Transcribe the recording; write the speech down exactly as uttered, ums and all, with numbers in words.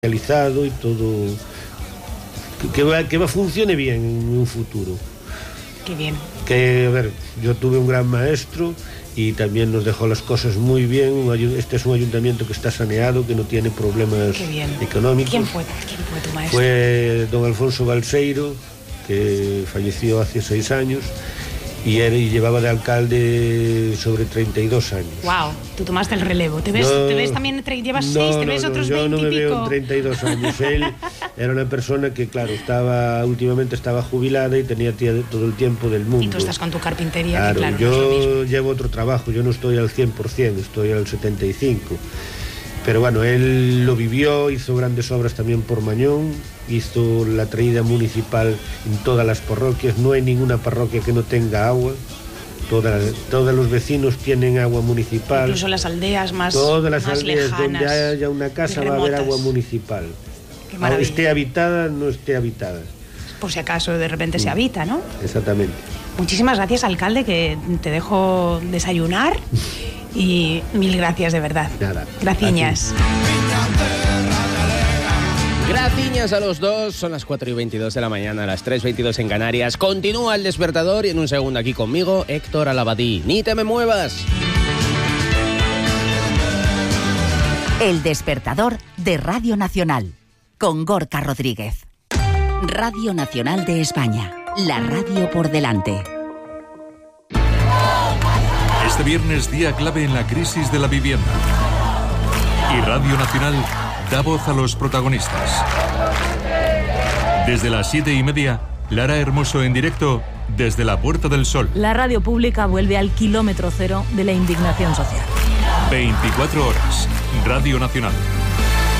realizado y todo que va, que va funcione bien en un futuro. Qué bien. Que, a ver, yo tuve un gran maestro y también nos dejó las cosas muy bien. Este es un ayuntamiento que está saneado, que no tiene problemas económicos. ¿Quién fue, quién fue tu maestro? Fue don Alfonso Balseiro, que falleció hace seis años. Y, era, y llevaba de alcalde sobre treinta y dos años. Wow, tú tomaste el relevo. ¿Te ves, no, ¿te ves también, llevas no, seis, te no, ves no, otros yo veinte no me y pico? veo en treinta y dos años. Él era una persona que, claro, estaba últimamente estaba jubilada y tenía todo el tiempo del mundo. Y tú estás con tu carpintería. Claro, que, claro yo no es lo mismo. Llevo otro trabajo, yo no estoy al cien por ciento, estoy al setenta y cinco por ciento. Pero bueno, él lo vivió, hizo grandes obras también por Mañón, hizo la traída municipal en todas las parroquias, no hay ninguna parroquia que no tenga agua. Todas, todos los vecinos tienen agua municipal. Incluso las aldeas más Todas las más aldeas lejanas, donde haya una casa va a haber agua municipal. Qué maravilla. Esté habitada, no esté habitada. Por si acaso de repente mm. se habita, ¿no? Exactamente. Muchísimas gracias, alcalde, que te dejo desayunar y mil gracias de verdad. Nada. Graciñas. Graciñas a los dos, son las cuatro y veintidós de la mañana, las tres y veintidós en Canarias. Continúa el despertador y en un segundo aquí conmigo, Héctor Alabadí. ¡Ni te me muevas! El despertador de Radio Nacional, con Gorka Rodríguez. Radio Nacional de España, la radio por delante. Este viernes, día clave en la crisis de la vivienda. Y Radio Nacional da voz a los protagonistas. Desde las siete y media, Lara Hermoso en directo desde la Puerta del Sol. La radio pública vuelve al kilómetro cero de la indignación social. veinticuatro horas. Radio Nacional.